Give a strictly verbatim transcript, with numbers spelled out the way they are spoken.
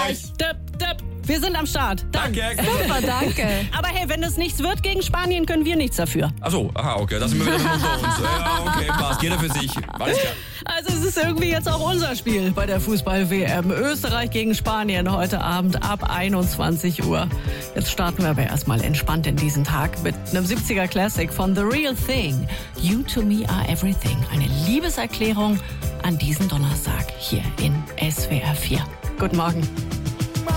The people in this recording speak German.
gleich. Dip, dip. Wir sind am Start. Dann. Danke. Super, danke. Aber hey, wenn das nichts wird gegen Spanien, können wir nichts dafür. Achso, aha, okay, das sind wir wieder unter uns. Ja, okay, passt, jeder für sich. Alles klar. Also es ist irgendwie jetzt auch unser Spiel bei der Fußball-W M. Österreich gegen Spanien heute Abend ab einundzwanzig Uhr. Jetzt starten wir aber erstmal entspannt in diesen Tag mit einem siebziger Classic von The Real Thing. You to me are everything. Eine Liebeserklärung an diesen Donnerstag hier in S W R vier. Guten Morgen.